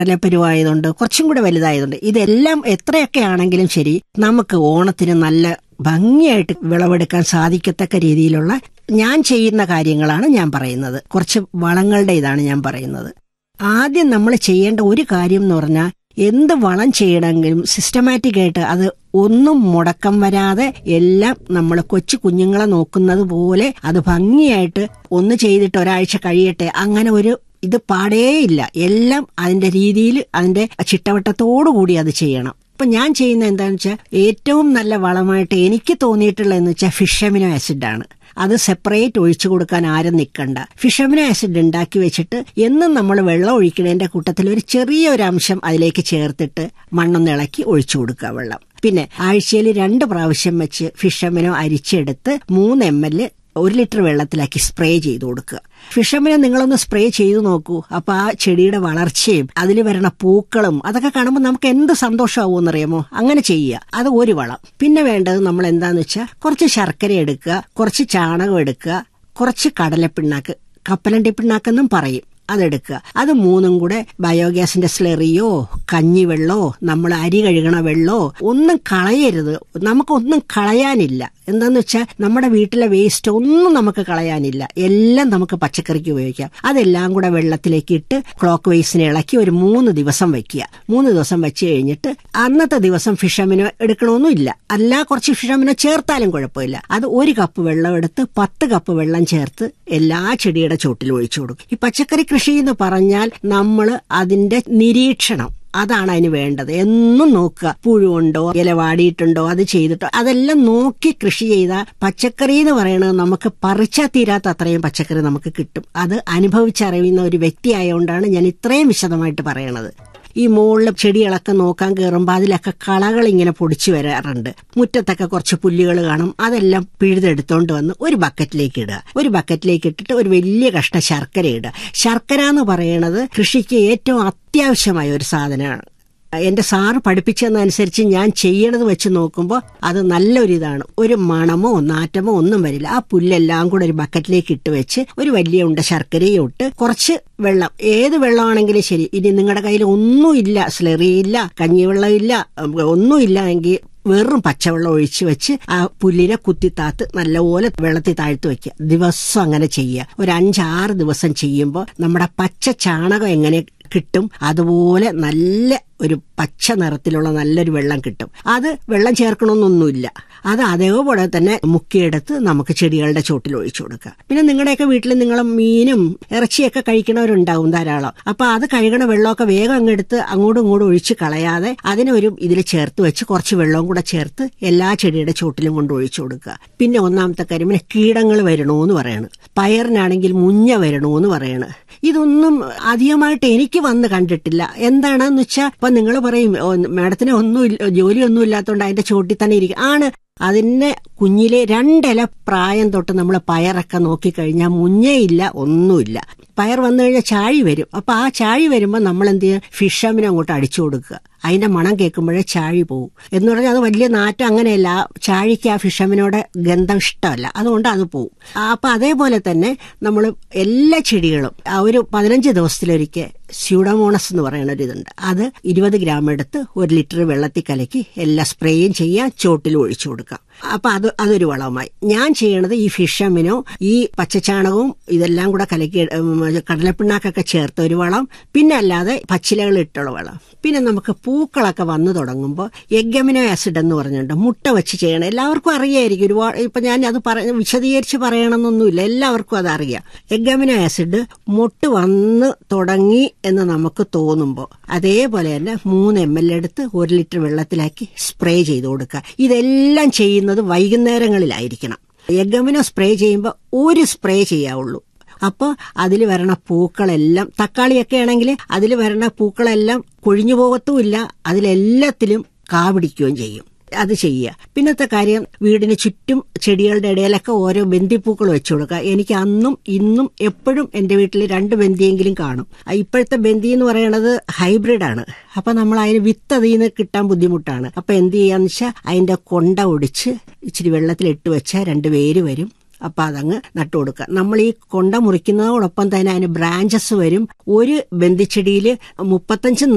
പരുവായതുകൊണ്ട് കുറച്ചും കൂടെ വലുതായതുകൊണ്ട് ഇതെല്ലാം എത്രയൊക്കെ ആണെങ്കിലും ശരി നമുക്ക് ഓണത്തിന് നല്ല ഭംഗിയായിട്ട് വിളവെടുക്കാൻ സാധിക്കത്തക്ക രീതിയിലുള്ള ഞാൻ ചെയ്യുന്ന കാര്യങ്ങളാണ് ഞാൻ പറയുന്നത്. കുറച്ച് വളങ്ങളുടെ ഇതാണ് ഞാൻ പറയുന്നത്. ആദ്യം നമ്മൾ ചെയ്യേണ്ട ഒരു കാര്യം എന്ന് പറഞ്ഞാൽ എന്ത് വളം ചെയ്യണമെങ്കിലും സിസ്റ്റമാറ്റിക് ആയിട്ട് അത് ഒന്നും മുടക്കം വരാതെ എല്ലാം നമ്മൾ കൊച്ചു കുഞ്ഞുങ്ങളെ നോക്കുന്നത് പോലെ അത് ഭംഗിയായിട്ട് ഒന്ന് ചെയ്തിട്ട് ഒരാഴ്ച കഴിയട്ടെ അങ്ങനെ ഒരു ഇത് പാടേയില്ല. എല്ലാം അതിന്റെ രീതിയിൽ അതിന്റെ ചിട്ടവട്ടത്തോടുകൂടി അത് ചെയ്യണം. അപ്പൊ ഞാൻ ചെയ്യുന്ന എന്താണെന്ന് വെച്ചാൽ ഏറ്റവും നല്ല വളമായിട്ട് എനിക്ക് തോന്നിയിട്ടുള്ളതെന്ന് വെച്ചാൽ ഫിഷ് അമിനോ ആസിഡാണ്. അത് സെപ്പറേറ്റ് ഒഴിച്ചു കൊടുക്കാൻ ആരും നിൽക്കണ്ട. ഫിഷ് അമിനോ ആസിഡ് ഉണ്ടാക്കി വെച്ചിട്ട് എന്നും നമ്മൾ വെള്ളം ഒഴിക്കുന്നതിന്റെ കൂട്ടത്തിൽ ഒരു ചെറിയൊരു അംശം അതിലേക്ക് ചേർത്തിട്ട് മണ്ണൊന്ന് ഇളക്കി ഒഴിച്ചു കൊടുക്കുക വെള്ളം. പിന്നെ ആഴ്ചയിൽ 2 പ്രാവശ്യം വെച്ച് fish amino അരിച്ചെടുത്ത് 3 ml 1 litre വെള്ളത്തിലാക്കി spray ചെയ്ത് കൊടുക്കുക. ഫിഷ് അമിനോ നിങ്ങളൊന്ന് സ്പ്രേ ചെയ്തു നോക്കൂ. അപ്പൊ ആ ചെടിയുടെ വളർച്ചയും അതിൽ വരണ പൂക്കളും അതൊക്കെ കാണുമ്പോൾ നമുക്ക് എന്ത് സന്തോഷമാവുമെന്നറിയാമോ? അങ്ങനെ ചെയ്യുക. അത് ഒരു വളം. പിന്നെ വേണ്ടത് നമ്മൾ എന്താന്ന് വെച്ചാൽ കുറച്ച് ശർക്കര എടുക്കുക, കുറച്ച് ചാണകം എടുക്കുക, കുറച്ച് കടലപ്പിണ്ണാക്ക്, കപ്പലണ്ടി പിണ്ണാക്കെന്നും പറയും, അതെടുക്കുക. അത് 3ഉം കൂടെ ബയോഗ്യാസിന്റെ സ്ലറിയോ കഞ്ഞിവെള്ളോ നമ്മൾ അരി കഴുകണ വെള്ളോ ഒന്നും കളയരുത്. നമുക്കൊന്നും കളയാനില്ല. എന്താന്ന് വെച്ചാൽ നമ്മുടെ വീട്ടിലെ വേസ്റ്റ് ഒന്നും നമുക്ക് കളയാനില്ല. എല്ലാം നമുക്ക് പച്ചക്കറിക്ക് ഉപയോഗിക്കാം. അതെല്ലാം കൂടെ വെള്ളത്തിലേക്ക് ഇട്ട് ക്ലോക്ക് വൈസിനെ ഇളക്കി ഒരു 3 ദിവസം വെക്കുക. 3 ദിവസം വെച്ച് കഴിഞ്ഞിട്ട് അന്നത്തെ ദിവസം ഫിഷ് അമിനോ എടുക്കണമെന്നില്ല. അല്ല കുറച്ച് ഫിഷ് അമിനോ ചേർത്താലും കുഴപ്പമില്ല. അത് 1 കപ്പ് വെള്ളം എടുത്ത് 10 കപ്പ് വെള്ളം ചേർത്ത് എല്ലാ ചെടിയുടെ ചോട്ടിലും ഒഴിച്ചു കൊടുക്കും. ഈ പച്ചക്കറി കൃഷി എന്ന് പറഞ്ഞാൽ നമ്മൾ അതിന്റെ നിരീക്ഷണം അതാണ് അതിന് വേണ്ടത്. എന്നും നോക്കുക, പുഴുണ്ടോ ഇല വാടിയിട്ടുണ്ടോ അത് ചെയ്തിട്ടോ അതെല്ലാം നോക്കി കൃഷി ചെയ്താൽ പച്ചക്കറി എന്ന് പറയുന്നത് നമുക്ക് പറിച്ചാൽ തീരാത്ത അത്രയും പച്ചക്കറി നമുക്ക് കിട്ടും. അത് അനുഭവിച്ചറിയുന്ന ഒരു വ്യക്തി ആയതുകൊണ്ടാണ് ഞാൻ ഇത്രയും വിശദമായിട്ട് പറയണത്. ഈ മുകളിൽ ചെടികളൊക്കെ നോക്കാൻ കയറുമ്പോൾ അതിലൊക്കെ കളകൾ ഇങ്ങനെ പൊടിച്ചു വരാറുണ്ട്. മുറ്റത്തൊക്കെ കുറച്ച് പുല്ലുകൾ കാണും. അതെല്ലാം പിഴുതെടുത്തോണ്ട് വന്ന് ഒരു ബക്കറ്റിലേക്ക് ഇടുക. ഒരു ബക്കറ്റിലേക്ക് ഇട്ടിട്ട് ഒരു വലിയ കഷ്ണം ശർക്കര ഇടുക. ശർക്കര എന്ന് പറയുന്നത് കൃഷിക്ക് ഏറ്റവും അത്യാവശ്യമായ ഒരു സാധനമാണ്. എന്റെ സാറ് പഠിപ്പിച്ചതനുസരിച്ച് ഞാൻ ചെയ്യണത് വെച്ച് നോക്കുമ്പോൾ അത് നല്ലൊരിതാണ്. ഒരു മണമോ നാറ്റമോ ഒന്നും വരില്ല. ആ പുല്ലെല്ലാം കൂടെ ഒരു ബക്കറ്റിലേക്ക് ഇട്ട് വെച്ച് ഒരു വലിയ ഉണ്ട ശർക്കരയും ഇട്ട് കുറച്ച് വെള്ളം, ഏത് വെള്ളമാണെങ്കിലും ശരി. ഇനി നിങ്ങളുടെ കയ്യിൽ ഒന്നുമില്ല, സ്ലറിയില്ല, കഞ്ഞിവെള്ളമില്ല, ഒന്നുമില്ല എങ്കിൽ വെറും പച്ചവെള്ളം ഒഴിച്ചു വെച്ച് ആ പുല്ലിനെ കുത്തിത്താത്ത് നല്ലപോലെ വെള്ളത്തിൽ താഴ്ത്തു വെക്കുക. ദിവസം അങ്ങനെ ചെയ്യുക. ഒരു 5-6 ദിവസം ചെയ്യുമ്പോൾ നമ്മുടെ പച്ച ചാണകം എങ്ങനെ കിട്ടും അതുപോലെ നല്ല ഒരു പച്ച നിറത്തിലുള്ള നല്ലൊരു വെള്ളം കിട്ടും. അത് വെള്ളം ചേർക്കണമെന്നൊന്നുമില്ല. അത് അതേപോലെ തന്നെ മുക്കിയെടുത്ത് നമുക്ക് ചെടികളുടെ ചോട്ടിൽ ഒഴിച്ചു കൊടുക്കുക. പിന്നെ നിങ്ങളുടെയൊക്കെ വീട്ടിൽ നിങ്ങൾ മീനും ഇറച്ചിയൊക്കെ കഴിക്കണവരുണ്ടാവും ധാരാളം. അപ്പൊ അത് കഴുകണ വെള്ളമൊക്കെ വേഗം അങ്ങെടുത്ത് അങ്ങോട്ടും ഇങ്ങോട്ടും ഒഴിച്ച് കളയാതെ അതിനൊരു ഇതിൽ ചേർത്ത് വെച്ച് കുറച്ച് വെള്ളവും കൂടെ ചേർത്ത് എല്ലാ ചെടിയുടെ ചോട്ടിലും കൊണ്ട് ഒഴിച്ചു കൊടുക്കുക. പിന്നെ 1ാമത്തെ കാര്യം, പിന്നെ കീടങ്ങൾ വരണോന്ന് പറയണ്. പയറിനാണെങ്കിൽ മുഞ്ഞ വരണോന്ന് പറയണ്. ഇതൊന്നും അധികമായിട്ട് എനിക്ക് വന്ന് കണ്ടിട്ടില്ല. എന്താണെന്ന് വെച്ചാൽ ഇപ്പൊ നിങ്ങൾ പറയും മാഡത്തിന് ഒന്നുമില്ല, ജോലിയൊന്നും ഇല്ലാത്തതുകൊണ്ട് അതിന്റെ ചോട്ടിൽ തന്നെ ഇരിക്കും. ആണ്. അതിന് കുഞ്ഞിലെ 2 ഇല പ്രായം തൊട്ട് നമ്മൾ പയറൊക്കെ നോക്കിക്കഴിഞ്ഞാൽ മുഞ്ഞയില്ല, ഒന്നുമില്ല. പയർ വന്നു കഴിഞ്ഞാൽ ചാഴി വരും. അപ്പൊ ആ ചാഴി വരുമ്പോൾ നമ്മൾ എന്ത് ചെയ്യുക, ഫിഷ് അമിനോ അങ്ങോട്ട് അടിച്ചു കൊടുക്കുക. അതിന്റെ മണം കേൾക്കുമ്പോഴേ ചാഴി പോവും. എന്ന് പറഞ്ഞാൽ അത് വലിയ നാറ്റം അങ്ങനെയല്ല. ചാഴിക്ക് ആ ഫിഷ് അമിനോടെ ഗന്ധം ഇഷ്ടമല്ല, അതുകൊണ്ട് അത് പോവും. അപ്പൊ അതേപോലെ തന്നെ നമ്മൾ എല്ലാ ചെടികളും ഒരു 15 ദിവസത്തിലൊരിക്കൽ സ്യൂഡോമോണസ് എന്ന് പറയുന്ന ഒരു ഇതുണ്ട്. അത് 20 ഗ്രാം എടുത്ത് 1 ലിറ്റർ വെള്ളത്തിൽ കലക്കി എല്ലാ സ്പ്രേയും ചെയ്യാൻ ചോട്ടിൽ ഒഴിച്ചു കൊടുക്കാം. അപ്പൊ അതൊരു വളമായി. ഞാൻ ചെയ്യണത് ഈ ഫിഷ് അമിനോ, ഈ പച്ചച്ചാണകവും ഇതെല്ലാം കൂടെ കലക്കി കടലപ്പിണ്ണാക്കൊക്കെ ചേർത്ത ഒരു വളം, പിന്നെ അല്ലാതെ പച്ചിലകൾ ഇട്ടുള്ള വളം. പിന്നെ നമുക്ക് പൂക്കളൊക്കെ വന്നു തുടങ്ങുമ്പോൾ എഗ് അമിനോ ആസിഡ് എന്ന് പറഞ്ഞിട്ടുണ്ട്. മുട്ട വെച്ച് ചെയ്യണം. എല്ലാവർക്കും അറിയായിരിക്കും. ഒരുപാട് ഇപ്പൊ ഞാൻ അത് വിശദീകരിച്ച് പറയണമെന്നൊന്നുമില്ല, എല്ലാവർക്കും അത് അറിയാം. എഗ് അമിനോ ആസിഡ് മുട്ട് വന്ന് തുടങ്ങി എന്ന് നമുക്ക് തോന്നുമ്പോൾ അതേപോലെ തന്നെ 3 ml എടുത്ത് 1 ലിറ്റർ വെള്ളത്തിലാക്കി സ്പ്രേ ചെയ്ത് കൊടുക്കുക. ഇതെല്ലാം ചെയ്യുന്നത് വൈകുന്നേരങ്ങളിലായിരിക്കണം. എഗ് അമിനോ സ്പ്രേ ചെയ്യുമ്പോൾ ഒരു സ്പ്രേ ചെയ്യാവുള്ളൂ. അപ്പോൾ അതിൽ വരണ പൂക്കളെല്ലാം, തക്കാളിയൊക്കെ ആണെങ്കിൽ അതിൽ വരണ പൂക്കളെല്ലാം കൊഴിഞ്ഞു പോകത്തുമില്ല, അതിലെല്ലാത്തിലും കാ പിടിക്കുകയും ചെയ്യും. അത് ചെയ്യുക. പിന്നത്തെ കാര്യം, വീടിന് ചുറ്റും ചെടികളുടെ ഇടയിലൊക്കെ ഓരോ ബന്ദിപ്പൂക്കൾ വെച്ചു കൊടുക്കുക. എനിക്ക് അന്നും ഇന്നും എപ്പോഴും എന്റെ വീട്ടിൽ 2 ബന്ദിയെങ്കിലും കാണും. ഇപ്പോഴത്തെ ബന്ദി എന്ന് പറയുന്നത് ഹൈബ്രിഡാണ്. അപ്പൊ നമ്മൾ അതിന് വിത്ത് അതിൽ നിന്ന് കിട്ടാൻ ബുദ്ധിമുട്ടാണ്. അപ്പൊ എന്ത് ചെയ്യാന്ന് വെച്ചാൽ അതിന്റെ കൊണ്ട ഒടിച്ച് ഇച്ചിരി വെള്ളത്തിൽ ഇട്ട് വെച്ചാൽ 2 വേര് വരും. അപ്പൊ അതങ്ങ് നട്ടു കൊടുക്കുക. നമ്മൾ ഈ കൊണ്ട മുറിക്കുന്നതോടൊപ്പം തന്നെ അതിന് ബ്രാഞ്ചസ് വരും. ഒരു ബന്ദിച്ചെടിയിൽ 35